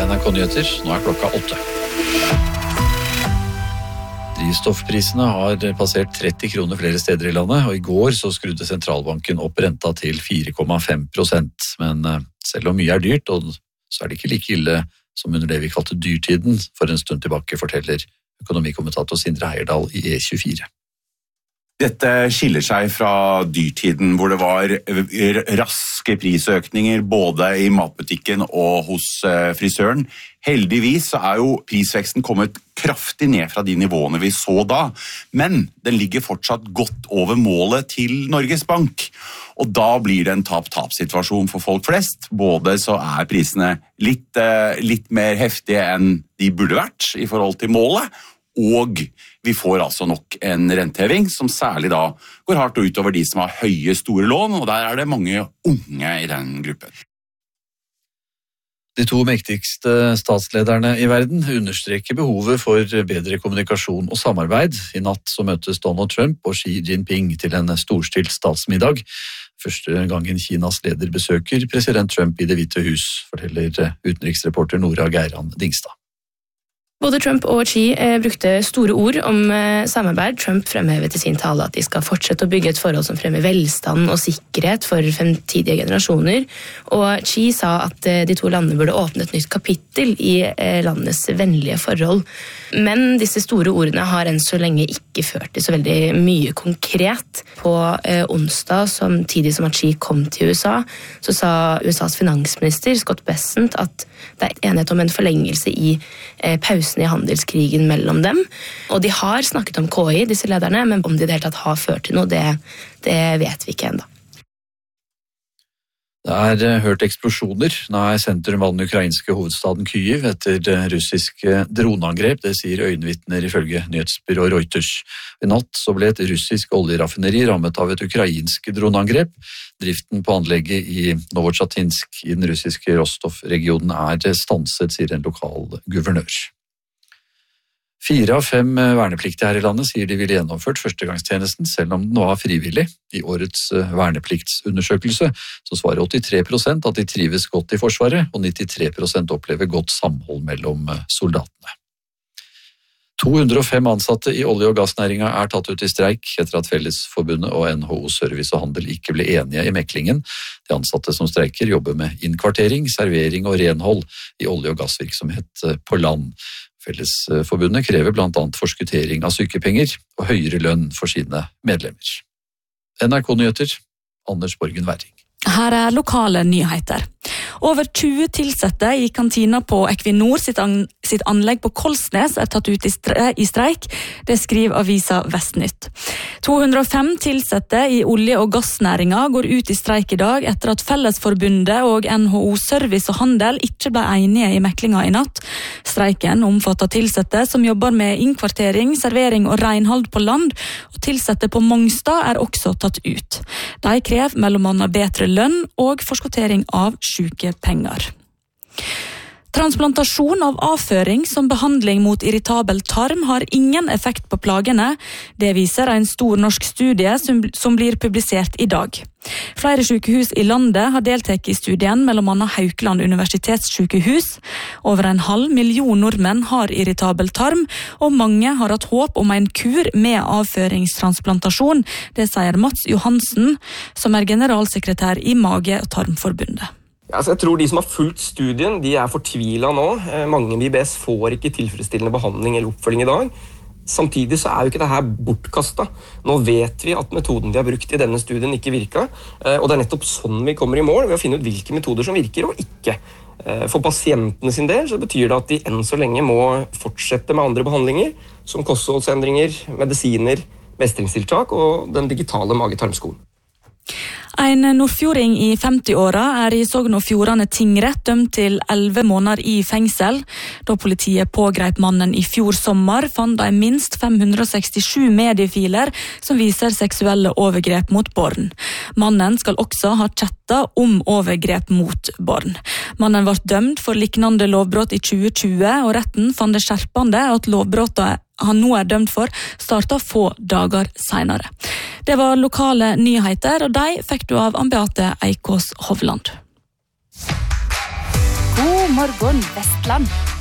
NRK Nyheter, nå klokka 8. Drivstoffprisene har passert 30 kroner flere steder i landet, og i går så skrudde sentralbanken opp renta til 4,5%. Men selv om mye er dyrt, og så er det ikke like ille som under det vi kalte dyrtiden for en stund tilbake, forteller økonomikommentator Sindre Heierdal i E24. Dette skiller seg fra dyrtiden, hvor det var raske prisøkninger både i matbutikken og hos frisøren. Heldigvis så er jo prisveksten kommet kraftig ned fra de nivåene vi så da, men den ligger fortsatt godt over målet til Norges Bank. Og da blir det en tap-tap-situasjon for folk flest. Både så er prisene litt mer heftige enn de burde vært i forhold til målet, og vi får altså nok en renteheving som særlig da går hardt utover de som har høye, store lån, og der er det mange unge i den gruppen. De to mektigste statslederne i verden understreker behovet for bedre kommunikasjon og samarbeid. I natt så møtes Donald Trump og Xi Jinping til en storstilt statsmiddag. Første gangen Kinas leder besøker president Trump i Det hvite hus, forteller utenriksreporter Nora Geiran Dingstad. Både Trump og Xi brukte store ord om samarbeid. Trump fremhevet i sin tale at de skal fortsette å bygge et forhold som fremmer velstand og sikkerhet for fremtidige generasjoner. Og Xi sa at de to landene burde åpne et nytt kapittel i landenes vennlige forhold. Men disse store ordene har enn så lenge ikke ført til så veldig mye konkret. På onsdag, samtidig som at Xi kom til USA, så sa USAs finansminister Scott Bessent at det er enighet om en forlengelse i pausen i handelskrigen mellom dem. Og de har snakket om KI, disse lederne, men om de i det hele tatt har ført til noe, det vet vi ikke ennå. Det er hørt eksplosjoner nær sentrum av den ukrainske hovedstaden Kyiv etter russiske droneangrep, det sier øyenvitner ifølge nyhetsbyrået Reuters. I natt så ble et russisk oljeraffineri rammet av et ukrainsk droneangrep. Driften på anlegget i Novochatinsk i den russiske Rostov-regionen er stanset, sier en lokal guvernør. 4 av 5 vernepliktige her i landet sier de ville gjennomført førstegangstjenesten, selv om den var frivillig. I årets vernepliktsundersøkelse så svarer 83% at de trives godt i Forsvaret, og 93% opplever godt samhold mellom soldatene. 205 ansatte i olje- og gassnæringa er tatt ut i streik etter at Fellesforbundet og NHO Service og Handel ikke ble enige i meklingen. De ansatte som streiker jobber med innkvartering, servering og renhold i olje- og gassvirksomhet på land. Fellesforbundet krever blant annet forskuttering av sykepenger og høyere lønn for sine medlemmer. NRK Nyheter, Anders Borgen Werring. Her er lokale nyheter. Over 20 tilsatte i kantina på Equinor sitt anlegg på Kolsnes er tatt ut i streik, det skriver avisa Vestnytt. 205 tilsatte i olje- og gassnæringa går ut i streik i dag etter at Fellesforbundet og NHO Service og Handel ikke ble enige i meklinga i natt. Streiken omfatter tilsatte som jobber med innkvartering, servering og renhold på land, og tilsatte på Mongstad er også tatt ut. De krever mellom annet bedre lønn og forskuttering av sykepenger. Transplantasjon av avføring som behandling mot irritabel tarm har ingen effekt på plagene. Det viser en stor norsk studie som blir publisert i dag. Flere sykehus i landet har deltatt i studien, mellom annet Haukeland universitetssykehus. Over 500,000 nordmenn har irritabel tarm, og mange har hatt håp om en kur med avføringstransplantasjon. Det sier Mats Johansen, som er generalsekretær i Mage- og Tarmforbundet. Altså, jeg tror de som har fulgt studien, de er fortvilet nå. Mange med IBS får ikke tilfredsstillende behandling eller oppfølging i dag. Samtidig så er jo ikke det her bortkastet. Nå vet vi at metoden vi har brukt i denne studien ikke virker, og det er nettopp sånn vi kommer i mål, ved å finne ut hvilke metoder som virker og ikke. For pasientene sin del så betyr det at de enn så lenge må fortsette med andre behandlinger, som kostholdsendringer, medisiner, mestringstiltak og den digitale mage-tarmskolen. En nordfjording i 50-åra er i Sogn og Fjordane tingrett dømt til 11 måneder i fengsel. Da politiet pågrep mannen i fjor sommer, fant de minst 567 mediefiler som viser seksuelle overgrep mot barn. Mannen skal også ha chattet om overgrep mot barn. Mannen ble dømt for liknande lovbrott i 2020, og retten fant det skjerpende at lovbrottet han nå er dømt for, startet få dager senere. Det var lokale nyheter, og de fikk du av Beate Eikås Hovland. God Morgen Vestland.